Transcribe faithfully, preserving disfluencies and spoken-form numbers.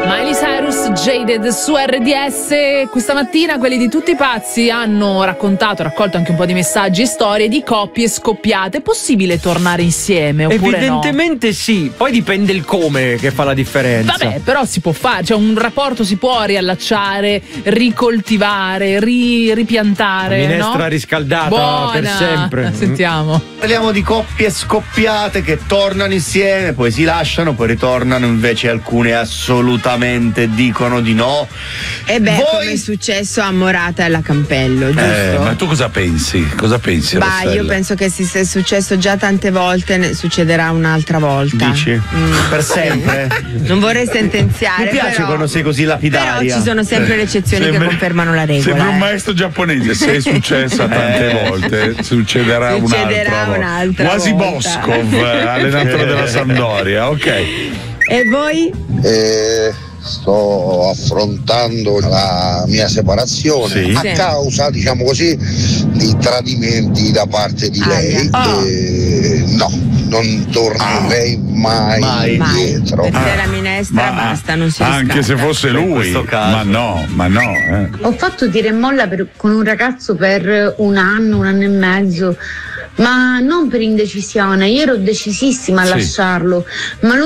Miley Cyrus, Jaded su R D S. Questa mattina quelli di Tutti i Pazzi hanno raccontato, raccolto anche un po' di messaggi e storie di coppie scoppiate. È possibile tornare insieme oppure Evidentemente no? sì, poi dipende il come che fa la differenza. Vabbè, però si può fare, cioè un rapporto si può riallacciare, ricoltivare, ri, ripiantare, minestra no? riscaldata Buona. per sempre. Sentiamo. Parliamo di coppie scoppiate che tornano insieme, poi si lasciano, poi ritornano, invece alcune assolutamente dicono di no. E beh, Voi... come è successo a Morata e alla Campello, giusto? Eh, ma tu cosa pensi? Cosa pensi? Bah, Rossella? io penso che se è successo già tante volte, ne succederà un'altra volta. Dici? Mm. Per sempre? Non vorrei sentenziare. Mi piace però, quando sei così lapidaria. Però ci sono sempre le eccezioni Sembra- che confermano la regola. Sembra un eh. maestro giapponese. Se è successa tante Eh. volte, succederà, Succederà un'altra, un'altra Quasi volta. Boscov, allenatore della Sampdoria. Ok. E voi? Eh, sto affrontando la mia separazione Sì. a Sì. causa, diciamo così, di tradimenti da parte di lei. Ah. Eh, no, non tornerei mai, Mai. Mai. indietro. Per te la minestra basta, non si anche riscatta. se fosse In lui, questo caso. ma no, ma no. Eh. Ho fatto tira e molla per- con un ragazzo per un anno, un anno e mezzo, ma non per indecisione, io ero decisissima a Sì. lasciarlo, ma lui